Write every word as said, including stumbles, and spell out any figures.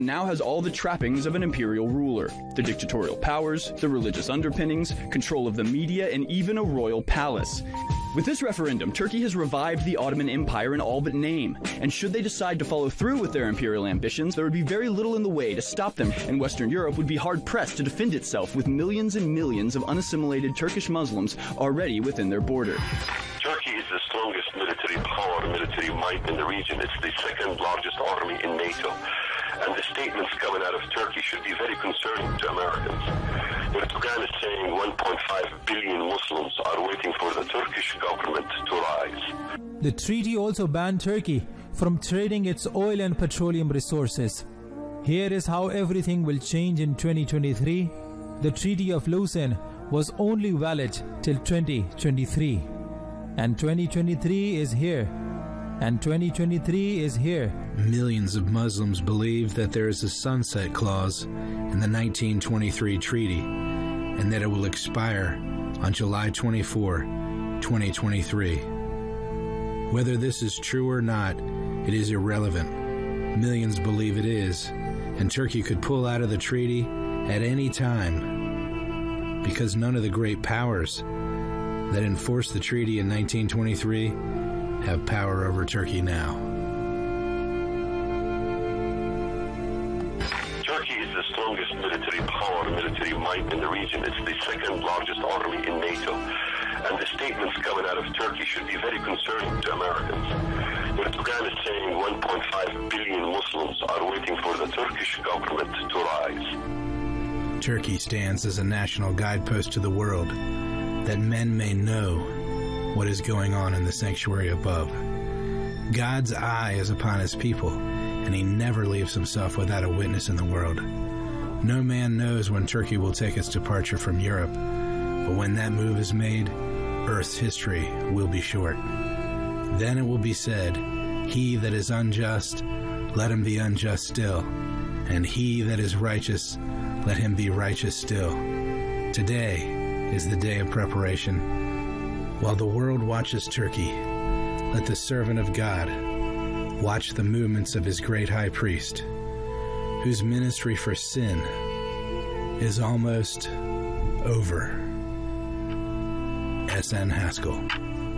now has all the trappings of an imperial ruler. The dictatorial powers, the religious underpinnings, control of the media, and even a royal palace. With this referendum, Turkey has revived the Ottoman Empire in all but name, and should they decide to follow through with their imperial ambitions, there would be very little in the way to stop them, and Western Europe would be hard-pressed to defend itself with millions and millions of unassimilated Turkish Muslims already within their border. Turkey is the strongest military power, military might in the region. It's the second largest army in NATO. And the statements coming out of Turkey should be very concerning to Americans. Erdogan is saying one point five billion Muslims are waiting for the Turkish government to rise. The treaty also banned Turkey from trading its oil and petroleum resources. Here is how everything will change in twenty twenty-three. The Treaty of Lausanne was only valid till twenty twenty-three. And twenty twenty-three is here. And twenty twenty-three is here. Millions of Muslims believe that there is a sunset clause in the nineteen twenty-three treaty and that it will expire on July twenty-fourth, twenty twenty-three. Whether this is true or not, it is irrelevant. Millions believe it is, and Turkey could pull out of the treaty at any time because none of the great powers that enforced the treaty in nineteen twenty-three have power over Turkey now. Turkey is the strongest military power, military might in the region. It's the second largest army in NATO. And the statements coming out of Turkey should be very concerning to Americans. Erdogan is saying one point five billion Muslims are waiting for the Turkish government to rise. Turkey stands as a national guidepost to the world that men may know what is going on in the sanctuary above. God's eye is upon his people, and he never leaves himself without a witness in the world. No man knows when Turkey will take its departure from Europe, but when that move is made, Earth's history will be short. Then it will be said, he that is unjust, let him be unjust still, and he that is righteous, let him be righteous still. Today is the day of preparation. While the world watches Turkey, let the servant of God watch the movements of his great high priest, whose ministry for sin is almost over. S N Haskell.